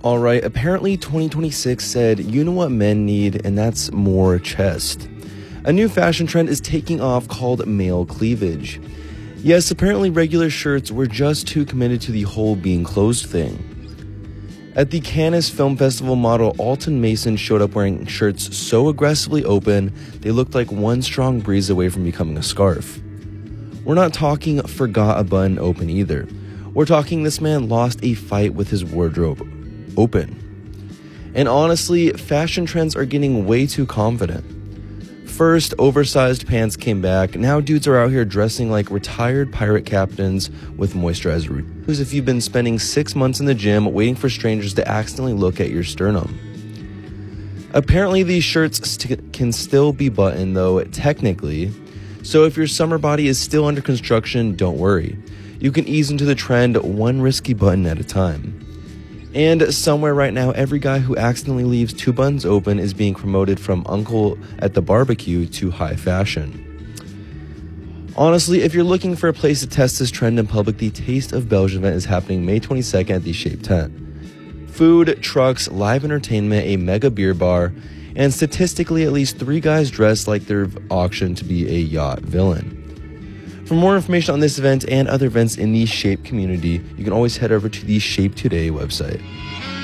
Alright, apparently 2026 said, you know what men need, and that's more chest. A new fashion trend is taking off called male cleavage. Yes, apparently regular shirts were just too committed to the whole being closed thing. At the Cannes Film Festival, model Alton Mason showed up wearing shirts so aggressively open, they looked like one strong breeze away from becoming a scarf. We're not talking forgot a button open either. We're talking this man lost a fight with his wardrobe open. And honestly, fashion trends are getting way too confident. First, oversized pants came back. Now dudes are out here dressing like retired pirate captains with moisturizer. Because if you've been spending 6 months in the gym waiting for strangers to accidentally look at your sternum. Apparently these shirts can still be buttoned though, technically. So if your summer body is still under construction, don't worry. You can ease into the trend one risky button at a time. And somewhere right now, every guy who accidentally leaves 2 buttons open is being promoted from uncle at the barbecue to high fashion. Honestly, if you're looking for a place to test this trend in public, the Taste of Belgium event is happening May 22nd at the Shape Tent. Food, trucks, live entertainment, a mega beer bar, and statistically at least 3 guys dressed like they're auctioned to be a yacht villain. For more information on this event and other events in the Shape community, you can always head over to the Shape Today website.